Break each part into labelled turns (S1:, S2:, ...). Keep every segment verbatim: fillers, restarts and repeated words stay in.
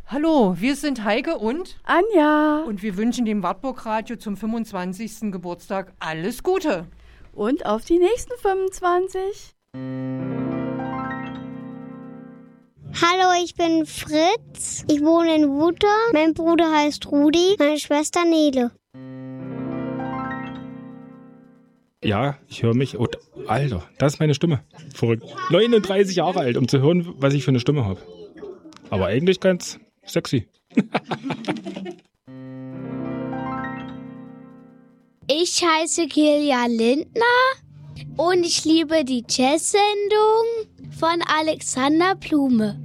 S1: Hallo, wir sind Heike und
S2: Anja.
S1: Und wir wünschen dem Wartburg Radio zum fünfundzwanzigsten Geburtstag alles Gute.
S2: Und auf die nächsten fünfundzwanzig.
S3: Hallo, ich bin Fritz. Ich wohne in Wutter. Mein Bruder heißt Rudi, meine Schwester Nele.
S4: Ja, ich höre mich. Und, Alter, das ist meine Stimme. Verrückt. neununddreißig Jahre alt, um zu hören, was ich für eine Stimme habe. Aber eigentlich ganz sexy.
S5: Ich heiße Kilian Lindner und ich liebe die Jazz-Sendung von Alexander Blume.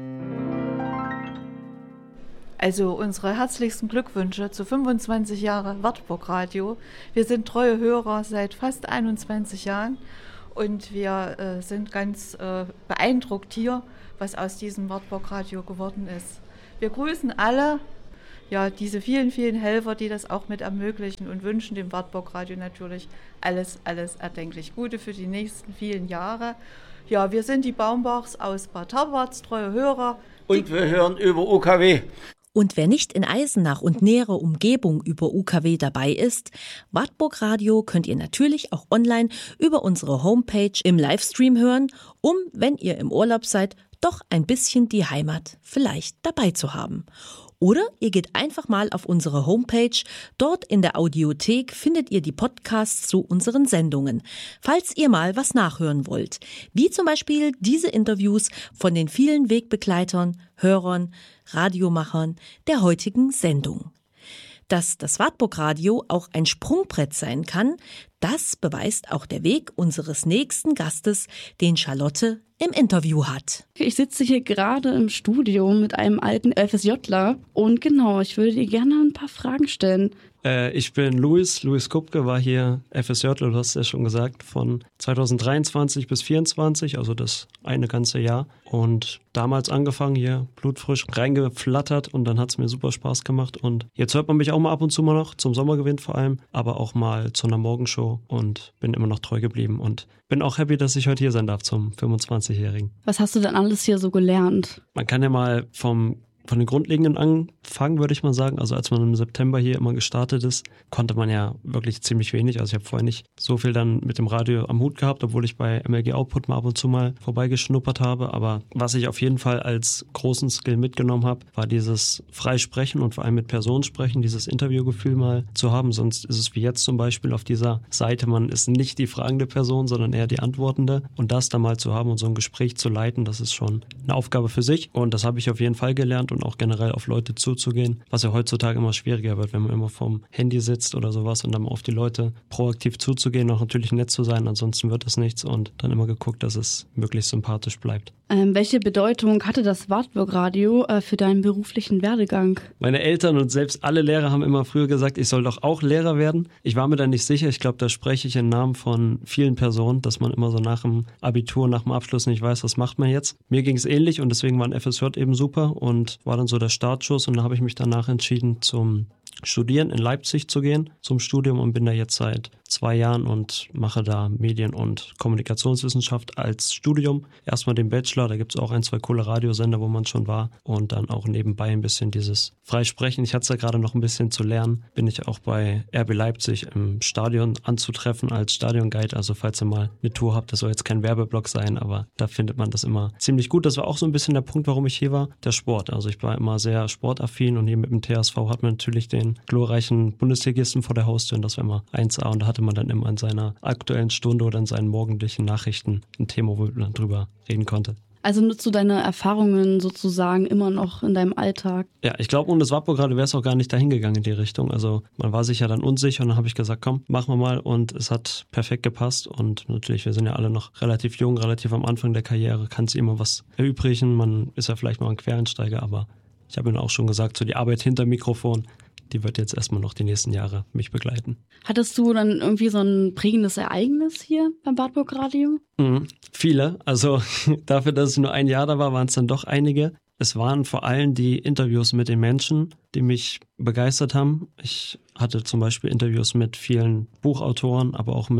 S6: Also unsere herzlichsten Glückwünsche zu fünfundzwanzig Jahre Wartburg Radio. Wir sind treue Hörer seit fast einundzwanzig Jahren und wir äh, sind ganz äh, beeindruckt hier, was aus diesem Wartburg Radio geworden ist. Wir grüßen alle, ja, diese vielen, vielen Helfer, die das auch mit ermöglichen und wünschen dem Wartburg Radio natürlich alles, alles erdenklich Gute für die nächsten vielen Jahre. Ja, wir sind die Baumbachs aus Bad Haberts, treue Hörer.
S7: Und wir hören über U K W.
S8: Und wer nicht in Eisenach und nähere Umgebung über U K W dabei ist, Wartburg Radio könnt ihr natürlich auch online über unsere Homepage im Livestream hören, um, wenn ihr im Urlaub seid, doch ein bisschen die Heimat vielleicht dabei zu haben. Oder ihr geht einfach mal auf unsere Homepage. Dort in der Audiothek findet ihr die Podcasts zu unseren Sendungen, falls ihr mal was nachhören wollt. Wie zum Beispiel diese Interviews von den vielen Wegbegleitern, Hörern, Radiomachern der heutigen Sendung. Dass das Wartburg Radio auch ein Sprungbrett sein kann, das beweist auch der Weg unseres nächsten Gastes, den Charlotte im Interview hat.
S2: Ich sitze hier gerade im Studio mit einem alten FSJler und genau, ich würde dir gerne ein paar Fragen stellen.
S9: Äh, ich bin Luis, Luis Kupke, war hier FSJler, du hast es ja schon gesagt, von zweitausenddreiundzwanzig bis vierundzwanzig, also das eine ganze Jahr. Und damals angefangen, hier blutfrisch reingeflattert und dann hat es mir super Spaß gemacht. Und jetzt hört man mich auch mal ab und zu mal noch, zum Sommergewinn vor allem, aber auch mal zu einer Morgenshow und bin immer noch treu geblieben und bin auch happy, dass ich heute hier sein darf zum fünfundzwanzigjährigen.
S2: Was hast du denn alles hier so gelernt?
S9: Man kann ja mal vom Von den Grundlegenden anfangen, würde ich mal sagen. Also als man im September hier immer gestartet ist, konnte man ja wirklich ziemlich wenig. Also ich habe vorher nicht so viel dann mit dem Radio am Hut gehabt, obwohl ich bei M L G Output mal ab und zu mal vorbeigeschnuppert habe. Aber was ich auf jeden Fall als großen Skill mitgenommen habe, war dieses Freisprechen und vor allem mit Personen sprechen, dieses Interviewgefühl mal zu haben. Sonst ist es wie jetzt zum Beispiel auf dieser Seite, man ist nicht die fragende Person, sondern eher die antwortende. Und das dann mal zu haben und so ein Gespräch zu leiten, das ist schon eine Aufgabe für sich. Und das habe ich auf jeden Fall gelernt. Und auch generell auf Leute zuzugehen, was ja heutzutage immer schwieriger wird, wenn man immer vorm Handy sitzt oder sowas und dann auf die Leute proaktiv zuzugehen, auch natürlich nett zu sein, ansonsten wird es nichts und dann immer geguckt, dass es möglichst sympathisch bleibt.
S2: Ähm, welche Bedeutung hatte das Wartburg Radio äh, für deinen beruflichen Werdegang?
S9: Meine Eltern und selbst alle Lehrer haben immer früher gesagt, ich soll doch auch Lehrer werden. Ich war mir da nicht sicher, ich glaube, da spreche ich im Namen von vielen Personen, dass man immer so nach dem Abitur, nach dem Abschluss nicht weiß, was macht man jetzt. Mir ging es ähnlich und deswegen war ein F S J eben super und war dann so der Startschuss und da habe ich mich danach entschieden zum Studieren in Leipzig zu gehen, zum Studium und bin da jetzt seit zwei Jahren und mache da Medien- und Kommunikationswissenschaft als Studium. Erstmal den Bachelor, da gibt es auch ein, zwei coole Radiosender, wo man schon war und dann auch nebenbei ein bisschen dieses Freisprechen. Ich hatte es ja gerade noch ein bisschen zu lernen, bin ich auch bei R B Leipzig im Stadion anzutreffen als Stadionguide, also falls ihr mal eine Tour habt, das soll jetzt kein Werbeblock sein, aber da findet man das immer ziemlich gut. Das war auch so ein bisschen der Punkt, warum ich hier war, der Sport. Also ich war immer sehr sportaffin und hier mit dem T S V hat man natürlich den glorreichen Bundesligisten vor der Haustür und das war immer eins A und da hatte man dann immer in seiner aktuellen Stunde oder in seinen morgendlichen Nachrichten ein Thema, wo man drüber reden konnte.
S2: Also nutzt du deine Erfahrungen sozusagen immer noch in deinem Alltag?
S9: Ja, ich glaube, ohne das Wartburg Radio wäre es auch gar nicht dahin gegangen in die Richtung. Also man war sich ja dann unsicher und dann habe ich gesagt, komm, machen wir mal und es hat perfekt gepasst und natürlich, wir sind ja alle noch relativ jung, relativ am Anfang der Karriere, kann sich immer was erübrigen, man ist ja vielleicht noch ein Quereinsteiger, aber ich habe Ihnen auch schon gesagt, so die Arbeit hinter Mikrofon, die wird jetzt erstmal noch die nächsten Jahre mich begleiten.
S2: Hattest du dann irgendwie so ein prägendes Ereignis hier beim Wartburg Radio?
S9: Mhm, viele. Also dafür, dass ich nur ein Jahr da war, waren es dann doch einige. Es waren vor allem die Interviews mit den Menschen, die mich begeistert haben. Ich hatte zum Beispiel Interviews mit vielen Buchautoren, aber auch mit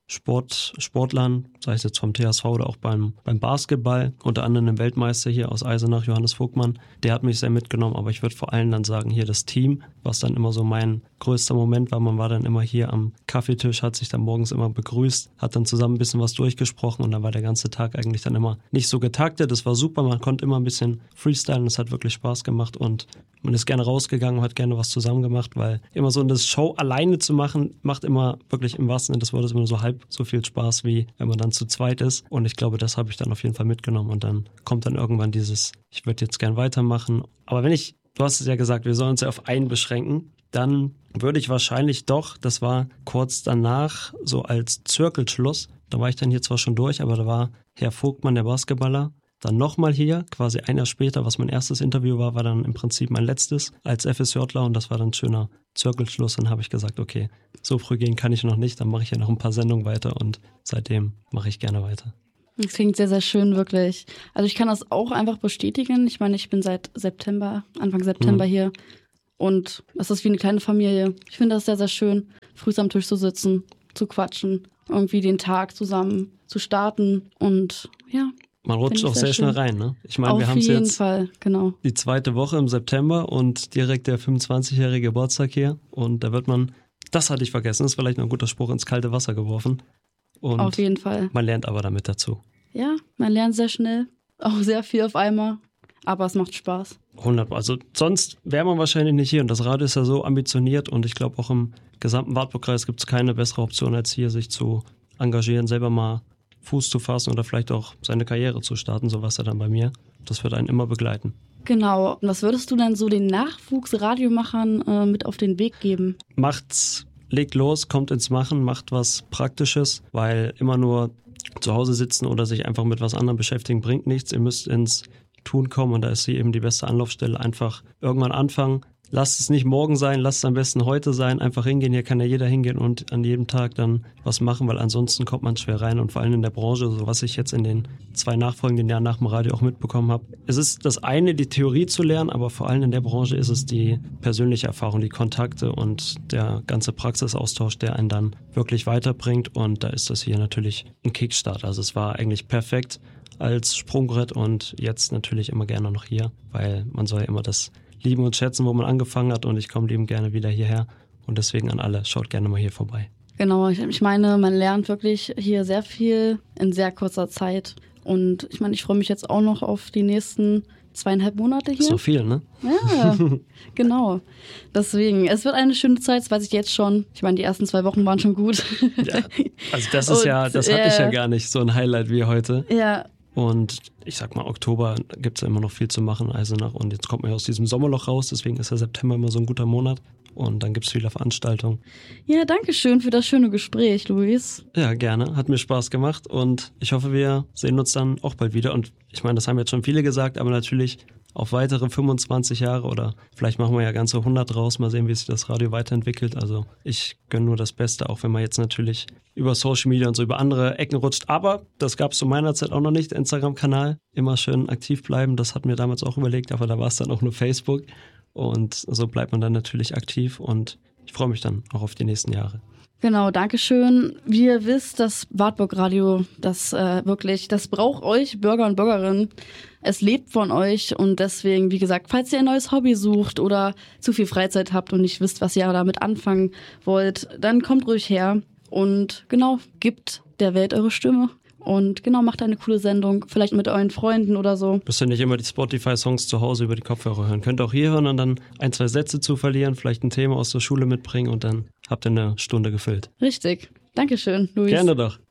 S9: Sport, Sportlern, sei es jetzt vom T H S V oder auch beim, beim Basketball, unter anderem ein Weltmeister hier aus Eisenach, Johannes Vogtmann, der hat mich sehr mitgenommen, aber ich würde vor allem dann sagen, hier das Team, was dann immer so mein größter Moment war. Man war dann immer hier am Kaffeetisch, hat sich dann morgens immer begrüßt, hat dann zusammen ein bisschen was durchgesprochen und dann war der ganze Tag eigentlich dann immer nicht so getaktet. Das war super, man konnte immer ein bisschen freestylen, das hat wirklich Spaß gemacht und man ist gerne rausgegangen, hat gerne was zusammen gemacht, weil immer so eine Show alleine zu machen, macht immer wirklich im wahrsten Sinne des Wortes immer so halb so viel Spaß, wie wenn man dann zu zweit ist. Und ich glaube, das habe ich dann auf jeden Fall mitgenommen. Und dann kommt dann irgendwann dieses, ich würde jetzt gern weitermachen. Aber wenn ich, du hast es ja gesagt, wir sollen uns ja auf einen beschränken, dann würde ich wahrscheinlich doch, das war kurz danach, so als Zirkelschluss, da war ich dann hier zwar schon durch, aber da war Herr Vogtmann, der Basketballer, dann nochmal hier, quasi ein Jahr später, was mein erstes Interview war, war dann im Prinzip mein letztes als FSJler und das war dann ein schöner Zirkelschluss. Dann habe ich gesagt, okay, so früh gehen kann ich noch nicht, dann mache ich ja noch ein paar Sendungen weiter und seitdem mache ich gerne weiter.
S2: Das klingt sehr, sehr schön, wirklich. Also ich kann das auch einfach bestätigen. Ich meine, ich bin seit September, Anfang September mhm. hier und das ist wie eine kleine Familie. Ich finde das sehr, sehr schön, früh am Tisch zu sitzen, zu quatschen, irgendwie den Tag zusammen zu starten und ja.
S9: Man rutscht auch sehr, sehr schnell rein, ne? Ich meine, wir haben es jetzt
S2: Fall, genau.
S9: die zweite Woche im September und direkt der fünfundzwanzigjährige Geburtstag hier. Und da wird man, das hatte ich vergessen, ist vielleicht noch ein guter Spruch, ins kalte Wasser geworfen. Und
S2: auf jeden Fall.
S9: Man lernt aber damit dazu.
S2: Ja, man lernt sehr schnell, auch sehr viel auf einmal, aber es macht Spaß.
S9: hundert Also sonst wäre man wahrscheinlich nicht hier. Und das Radio ist ja so ambitioniert und ich glaube auch im gesamten Wartburgkreis gibt es keine bessere Option, als hier sich zu engagieren, selber mal Fuß zu fassen oder vielleicht auch seine Karriere zu starten, so war es ja dann bei mir. Das wird einen immer begleiten.
S2: Genau. Was würdest du denn so den Nachwuchsradiomachern äh, mit auf den Weg geben?
S9: Macht's, legt los, kommt ins Machen, macht was Praktisches, weil immer nur zu Hause sitzen oder sich einfach mit was anderem beschäftigen bringt nichts. Ihr müsst ins Tun kommen und da ist sie eben die beste Anlaufstelle. Einfach irgendwann anfangen. Lasst es nicht morgen sein, lasst es am besten heute sein. Einfach hingehen, hier kann ja jeder hingehen und an jedem Tag dann was machen, weil ansonsten kommt man schwer rein und vor allem in der Branche, so was ich jetzt in den zwei nachfolgenden Jahren nach dem Radio auch mitbekommen habe. Es ist das eine, die Theorie zu lernen, aber vor allem in der Branche ist es die persönliche Erfahrung, die Kontakte und der ganze Praxisaustausch, der einen dann wirklich weiterbringt und da ist das hier natürlich ein Kickstart. Also es war eigentlich perfekt als Sprungbrett und jetzt natürlich immer gerne noch hier, weil man soll ja immer das lieben und schätzen, wo man angefangen hat und ich komme liebend gerne wieder hierher und deswegen an alle, schaut gerne mal hier vorbei.
S2: Genau, ich, ich meine, man lernt wirklich hier sehr viel in sehr kurzer Zeit und ich meine, ich freue mich jetzt auch noch auf die nächsten zweieinhalb Monate hier.
S9: So viel, ne?
S2: Ja, genau. Deswegen, es wird eine schöne Zeit, das weiß ich jetzt schon. Ich meine, die ersten zwei Wochen waren schon gut.
S9: Ja, also das ist und, ja, das hatte äh, ich ja gar nicht, so ein Highlight wie heute.
S2: Ja.
S9: Und ich sag mal, Oktober gibt es ja immer noch viel zu machen, Eisenach. Und jetzt kommt man ja aus diesem Sommerloch raus, deswegen ist der September immer so ein guter Monat. Und dann gibt es viele Veranstaltungen.
S2: Ja, danke schön für das schöne Gespräch, Luis.
S9: Ja, gerne. Hat mir Spaß gemacht. Und ich hoffe, wir sehen uns dann auch bald wieder. Und ich meine, das haben jetzt schon viele gesagt, aber natürlich auf weitere fünfundzwanzig Jahre oder vielleicht machen wir ja ganze hundert draus. Mal sehen, wie sich das Radio weiterentwickelt. Also ich gönne nur das Beste, auch wenn man jetzt natürlich über Social Media und so über andere Ecken rutscht. Aber das gab es zu meiner Zeit auch noch nicht, der Instagram-Kanal. Immer schön aktiv bleiben, das hatten wir damals auch überlegt, aber da war es dann auch nur Facebook. Und so bleibt man dann natürlich aktiv und ich freue mich dann auch auf die nächsten Jahre.
S2: Genau, danke schön. Wie ihr wisst, das Wartburg Radio, das äh, wirklich, das braucht euch, Bürger und Bürgerinnen. Es lebt von euch und deswegen, wie gesagt, falls ihr ein neues Hobby sucht oder zu viel Freizeit habt und nicht wisst, was ihr damit anfangen wollt, dann kommt ruhig her und genau, gebt der Welt eure Stimme. Und genau, macht eine coole Sendung, vielleicht mit euren Freunden oder so.
S9: Müsst ihr nicht immer die Spotify-Songs zu Hause über die Kopfhörer hören. Könnt auch hier hören und dann ein, zwei Sätze zu verlieren, vielleicht ein Thema aus der Schule mitbringen und dann habt ihr eine Stunde gefüllt.
S2: Richtig. Dankeschön, Luis.
S9: Gerne doch.